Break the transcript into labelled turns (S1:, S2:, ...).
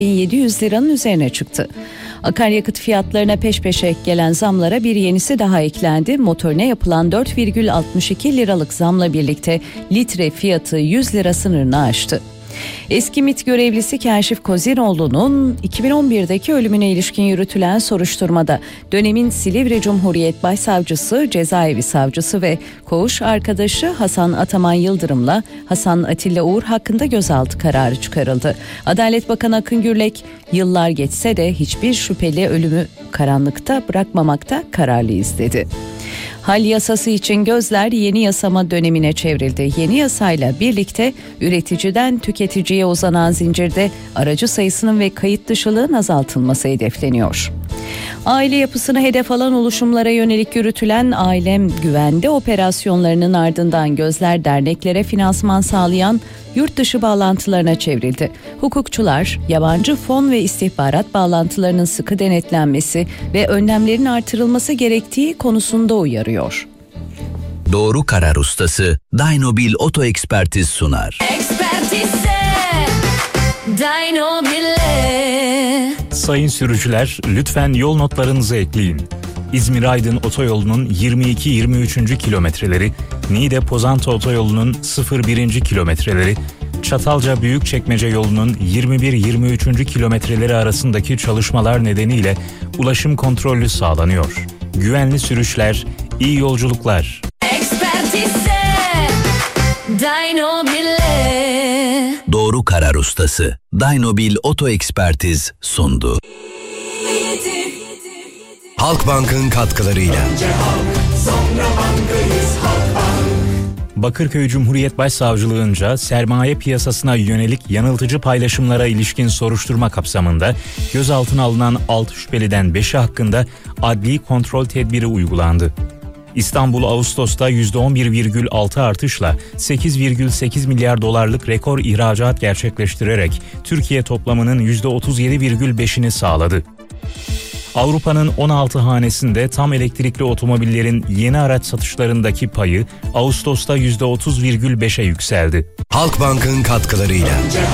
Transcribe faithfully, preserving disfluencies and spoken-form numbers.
S1: bin yedi yüz liranın üzerine çıktı. Akaryakıt fiyatlarına peş peşe gelen zamlara bir yenisi daha eklendi. Motorine yapılan dört virgül altmış iki liralık zamla birlikte litre fiyatı yüz lira sınırını aştı. Eski MİT görevlisi Kâşif Kozinoğlu'nun iki bin on birdeki ölümüne ilişkin yürütülen soruşturmada dönemin Silivri Cumhuriyet Başsavcısı, Cezaevi Savcısı ve koğuş arkadaşı Hasan Ataman Yıldırım'la Hasan Atilla Uğur hakkında gözaltı kararı çıkarıldı. Adalet Bakanı Akın Gürlek, yıllar geçse de hiçbir şüpheli ölümü karanlıkta bırakmamakta kararlıyız dedi. Hal yasası için gözler yeni yasama dönemine çevrildi. Yeni yasayla birlikte üreticiden tüketiciye uzanan zincirde aracı sayısının ve kayıt dışılığın azaltılması hedefleniyor. Aile yapısını hedef alan oluşumlara yönelik yürütülen Ailem Güvende operasyonlarının ardından gözler derneklere finansman sağlayan yurt dışı bağlantılarına çevrildi. Hukukçular, yabancı fon ve istihbarat bağlantılarının sıkı denetlenmesi ve önlemlerin artırılması gerektiği konusunda uyarıyor.
S2: Doğru karar ustası Dynobil Oto Ekspertiz sunar.
S3: Ekspertize Dynobil'e.
S4: Sayın sürücüler, lütfen yol notlarınızı ekleyin. İzmir-Aydın otoyolunun yirmi iki yirmi üçüncü kilometreleri, Niğde-Pozantı otoyolunun sıfır birinci kilometreleri, Çatalca Büyükçekmece yolunun yirmi bir yirmi üçüncü kilometreleri arasındaki çalışmalar nedeniyle ulaşım kontrollü sağlanıyor. Güvenli sürüşler, iyi yolculuklar.
S3: Ekspertize Dynobil'e.
S2: Doğru karar ustası Dynobil Oto Ekspertiz sundu.
S5: Halkbank'ın katkılarıyla.
S4: Bakırköy Cumhuriyet Başsavcılığınca sermaye piyasasına yönelik yanıltıcı paylaşımlara ilişkin soruşturma kapsamında gözaltına alınan altı şüpheliden beşi hakkında adli kontrol tedbiri uygulandı. İstanbul Ağustos'ta yüzde on bir virgül altı artışla sekiz virgül sekiz milyar dolarlık rekor ihracat gerçekleştirerek Türkiye toplamının yüzde otuz yedi virgül beşini sağladı. Avrupa'nın on altı hanesinde tam elektrikli otomobillerin yeni araç satışlarındaki payı Ağustos'ta yüzde otuz virgül beşe yükseldi.
S5: Halkbank'ın katkılarıyla.